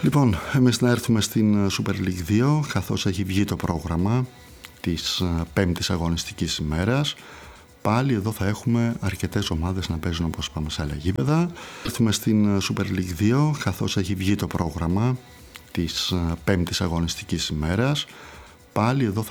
Λοιπόν, εμείς να έρθουμε στην Super League 2, καθώς έχει βγει το πρόγραμμα της πέμπτης αγωνιστικής ημέρας. Πάλι εδώ θα έχουμε αρκετές ομάδες να παίζουν, όπως είπαμε, σε άλλα γήπεδα. Έρθουμε στην Super League 2, καθώς έχει βγει το πρόγραμμα της πέμπτης αγωνιστικής ημέρας. Πάλι εδώ